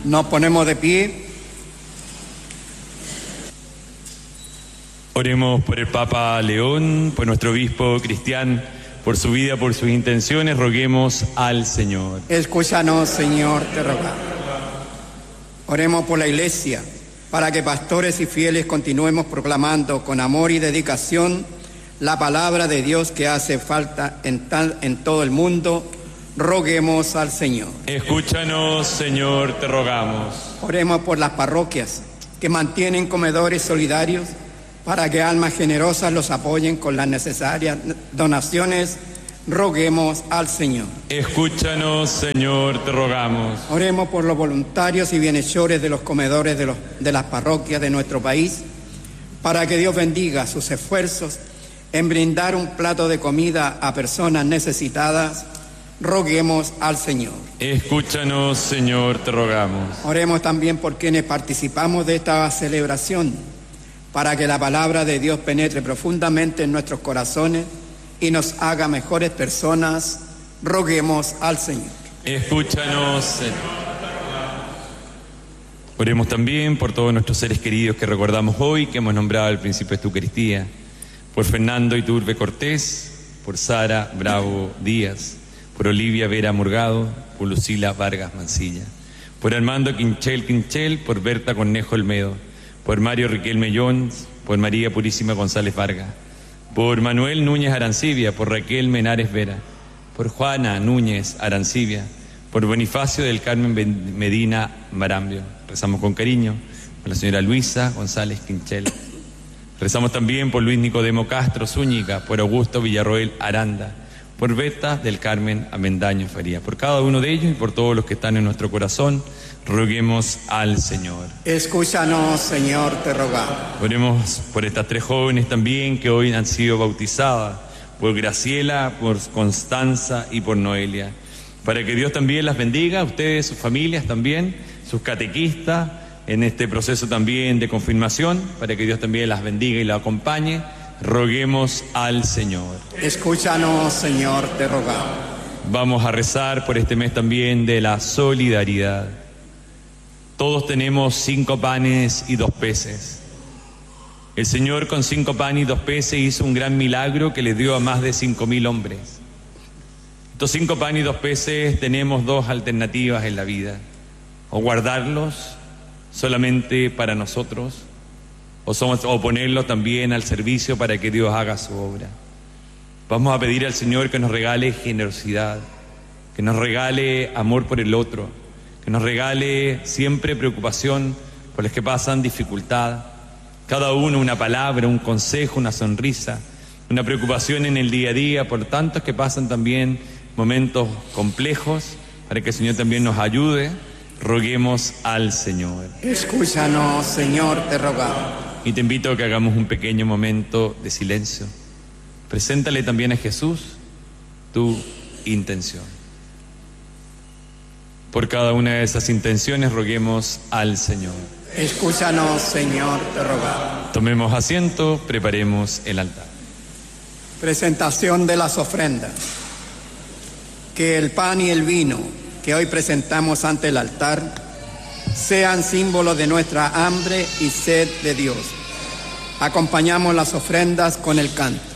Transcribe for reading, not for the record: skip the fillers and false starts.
Nos ponemos de pie. Oremos por el Papa León, por nuestro obispo Cristián, por su vida, por sus intenciones. Roguemos al Señor. Escúchanos, Señor, te rogamos. Oremos por la Iglesia, para que pastores y fieles continuemos proclamando con amor y dedicación la palabra de Dios que hace falta en todo el mundo. Roguemos al Señor. Escúchanos, Señor, te rogamos. Oremos por las parroquias que mantienen comedores solidarios para que almas generosas los apoyen con las necesarias donaciones. Roguemos al Señor. Escúchanos, Señor, te rogamos. Oremos por los voluntarios y bienhechores de los comedores de las parroquias de nuestro país, para que Dios bendiga sus esfuerzos en brindar un plato de comida a personas necesitadas. Roguemos al Señor. Escúchanos, Señor, te rogamos. Oremos también por quienes participamos de esta celebración, para que la palabra de Dios penetre profundamente en nuestros corazones y nos haga mejores personas. Roguemos al Señor. Escúchanos, Señor. Oremos también por todos nuestros seres queridos que recordamos hoy, que hemos nombrado al principio de tu Eucaristía, por Fernando Iturbe Cortés, por Sara Bravo Díaz, por Olivia Vera Murgado, por Lucila Vargas Mancilla, por Armando Quinchel, por Berta Cornejo Olmedo, por Mario Riquelme Jones, por María Purísima González Vargas, por Manuel Núñez Arancibia, por Raquel Menares Vera, por Juana Núñez Arancibia, por Bonifacio del Carmen Medina Marambio. Rezamos con cariño por la señora Luisa González Quinchel. Rezamos también por Luis Nicodemo Castro Zúñiga, por Augusto Villarroel Aranda, por Beta del Carmen Amendaño Faría. Por cada uno de ellos y por todos los que están en nuestro corazón, roguemos al Señor. Escúchanos, Señor, te rogamos. Oremos por estas tres jóvenes también que hoy han sido bautizadas, por Graciela, por Constanza y por Noelia, para que Dios también las bendiga, a ustedes, sus familias también, sus catequistas, en este proceso también de confirmación, para que Dios también las bendiga y las acompañe. Roguemos al Señor. Escúchanos, Señor, te rogamos. Vamos a rezar por este mes también de la solidaridad. Todos tenemos 5 panes y 2 peces. El Señor con 5 panes y 2 peces hizo un gran milagro que le dio a más de 5.000 hombres. Estos 5 panes y 2 peces tenemos 2 alternativas en la vida: o guardarlos solamente para nosotros, o ponerlos también al servicio para que Dios haga su obra. Vamos a pedir al Señor que nos regale generosidad, que nos regale amor por el otro, que nos regale siempre preocupación por los que pasan dificultad. Cada uno una palabra, un consejo, una sonrisa, una preocupación en el día a día por tantos que pasan también momentos complejos, para que el Señor también nos ayude. Roguemos al Señor. Escúchanos, Señor, te rogamos. Y te invito a que hagamos un pequeño momento de silencio. Preséntale también a Jesús tu intención. Por cada una de esas intenciones roguemos al Señor. Escúchanos, Señor, te rogamos. Tomemos asiento, preparemos el altar. Presentación de las ofrendas. Que el pan y el vino que hoy presentamos ante el altar sean símbolos de nuestra hambre y sed de Dios. Acompañamos las ofrendas con el canto.